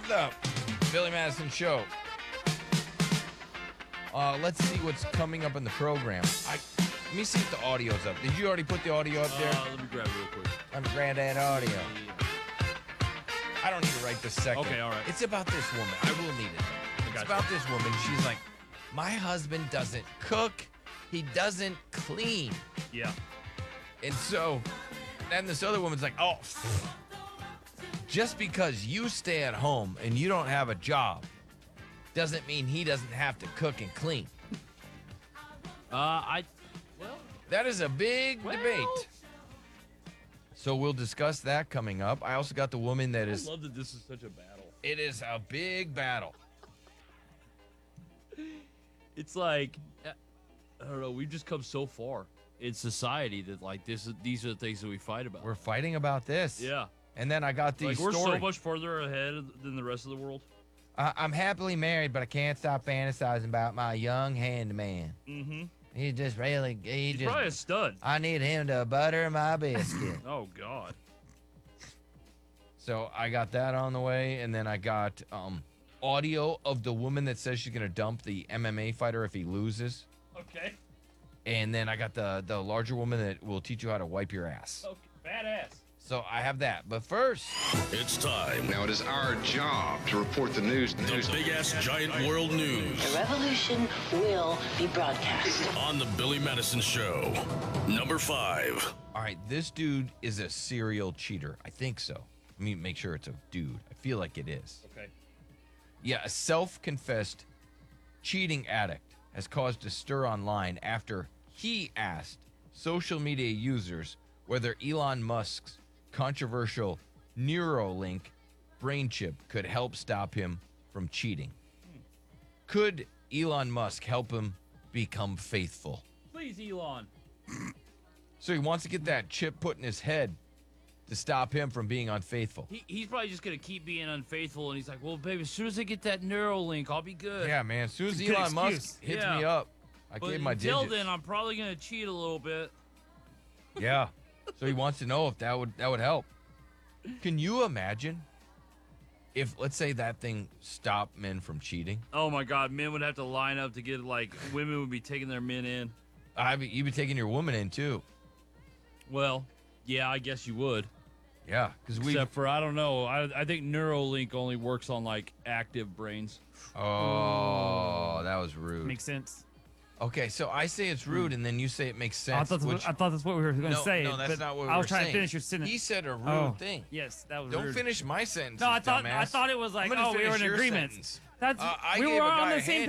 of the Billy Madison Show. Let's see what's coming up in the program. Let me see if the audio's up. Did you already put the audio up there? Let me grab it real quick. I'm Granddad Audio. I don't need to write this second. Okay, all right. It's about this woman. I will need it. It's about this woman. She's like, my husband doesn't cook. He doesn't clean. Yeah. And so, then this other woman's like, oh, just because you stay at home and you don't have a job doesn't mean he doesn't have to cook and clean. That is a big debate. So we'll discuss that coming up. I also got the woman that is... I love that this is such a battle. It is a big battle. It's like, I don't know, we've just come so far in society that, like, these are the things that we fight about. We're fighting about this. Yeah. And then I got these We're stories. so much further ahead than the rest of the world. I'm happily married, but I can't stop fantasizing about my young handyman. Mm-hmm. He's just really... He's probably a stud. I need him to butter my biscuit. Oh, God. So I got that on the way, and then I got audio of the woman that says she's going to dump the MMA fighter if he loses. Okay. And then I got the larger woman that will teach you how to wipe your ass. Okay. Badass. So I have that. But first... It's time. Now it is our job to report the news. The big-ass giant world news. The revolution will be broadcast. On the Billy Madison Show. Number 5. All right, this dude is a serial cheater. I think so. Let me make sure it's a dude. I feel like it is. Okay. Yeah, a self-confessed cheating addict has caused a stir online after he asked social media users whether Elon Musk's controversial Neuralink brain chip could help stop him from cheating. Could Elon Musk help him become faithful? Please, Elon. So he wants to get that chip put in his head to stop him from being unfaithful. He's probably just going to keep being unfaithful, and he's like, well, baby, as soon as I get that Neuralink, I'll be good. Yeah, man. As soon as It's a good Elon Musk excuse. hits me up, I But gave my until digits. then, I'm probably going to cheat a little bit. Yeah. So he wants to know if that would help. Can you imagine if, let's say, that thing stopped men from cheating? Oh, my God. Men would have to line up to get, like, women would be taking their men in. You'd be taking your woman in, too. Well, yeah, I guess you would. Yeah, because Except for, I don't know. I think Neuralink only works on, like, active brains. Oh, that was rude. Makes sense. Okay, so I say it's rude, and then you say it makes sense. I thought that's what we were going to say. No, that's but not what we I were was trying saying. to finish your sentence. He said a rude thing. Yes, that was Don't rude. finish my sentence. No, I dumbass. thought it was like, I'm gonna we were finish in your agreement. sentence. That's I we gave were a on guy the a same